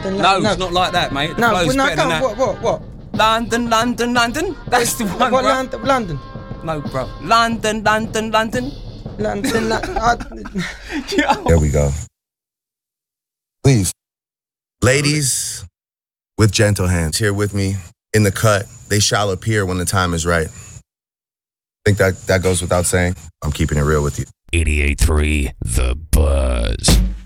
London. No, it's not like that, mate. The No, flow's no, better than that. what? London, London, London. That's the one, What bro. London? No, bro. London, London, London. London. There we go. Please. Ladies with gentle hands here with me in the cut. They shall appear when the time is right. I think that goes without saying. I'm keeping it real with you. 88.3 The Buzz.